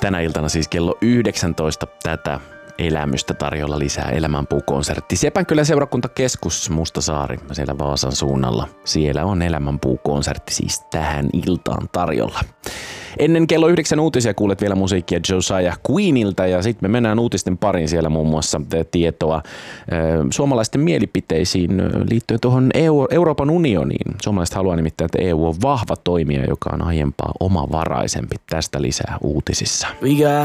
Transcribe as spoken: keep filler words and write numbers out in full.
Tänä iltana siis kello yhdeksäntoista tätä elämystä tarjolla lisää Elämänpuu-konsertti. Sepänkylän seurakuntakeskus Mustasaari siellä Vaasan suunnalla. Siellä on Elämänpuu-konsertti siis tähän iltaan tarjolla. Ennen kello yhdeksän uutisia kuulet vielä musiikkia Josiah Queenilta ja sitten me mennään uutisten pariin siellä muun muassa tietoa suomalaisten mielipiteisiin liittyen tuohon Euroopan unioniin. Suomalaiset haluaa nimittäin, että E U on vahva toimija, joka on aiempaa omavaraisempi. Tästä lisää uutisissa.